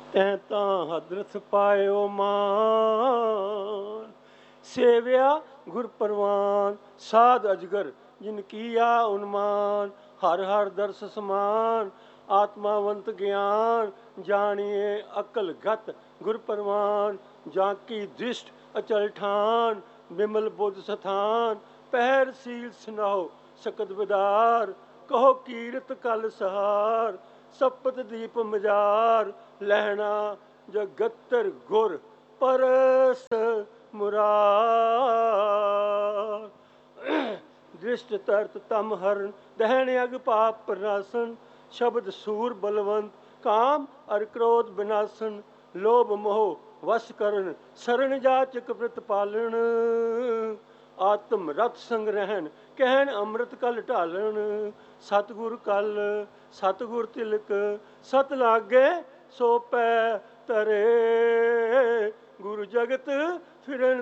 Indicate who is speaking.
Speaker 1: ਤੈਂ ਤਾਂ ਹਦਰਤ ਪਾਇਓ ਮਾਨ, ਸੇਵਿਆ ਗੁਰ ਪਰਵਾਨ, ਸਾਧ ਅਜਗਰ ਜਿਨ ਕੀਆ ਉਨਮਾਨ। ਹਰ ਹਰ ਦਰਸ ਸਮਾਨ, ਆਤਮਾਵੰਤ ਗਿਆਨ, ਜਾਣੀਏ ਅਕਲ ਗਤ ਗੁਰ ਪਰਵਾਨ। ਜਾਂ ਕੀ ਦ੍ਰਿਸ਼ਟ ਅਚਲ ਠਾਨ, ਬਿਮਲ ਬੁੱਧ ਸਥਾਨ। ਪਹਿਰ ਸੀਲ ਸੁਨਾਓ ਸਕਤ ਵਿਦਾਰ, ਕਹੋ ਕੀਰਤ ਕਲ ਸਹਾਰ। ਸਪਤ ਦੀਪ ਮਜਾਰ, ਲਹਿਣਾ ਜਗਤਰ ਗੁਰ ਪਰਸ ਮੁਰਾਰ। ਦ੍ਰਿਸ਼ਟ ਤਰਤ ਤਮ ਹਰਨ, ਦਹਿਣ ਅਗ ਪਾਪ ਪ੍ਰਨਾਸਨ। ਸ਼ਬਦ ਸੂਰ ਬਲਵੰਤ, ਕਾਮ ਅਰ ਕ੍ਰੋਧ ਬਿਨਾਸਨ। ਲੋਭ ਮੋਹ ਵਸ ਕਰਨ, ਸਰਨ ਜਾਚਕ ਪ੍ਰਤਪਾਲਨ। ਆਤਮ ਰਤ ਸੰਗ ਰਹਿਣ, ਕਹਿਣ ਅੰਮ੍ਰਿਤ ਕਲ ਢਾਲਣ। ਸਤਿਗੁਰ ਕਲ ਸਤਿਗੁਰ ਤਿਲਕ, ਸਤ ਲਾਗੇ ਸੋ ਪੈ ਤਰੇ। ਗੁਰੂ ਜਗਤ ਫਿਰਨ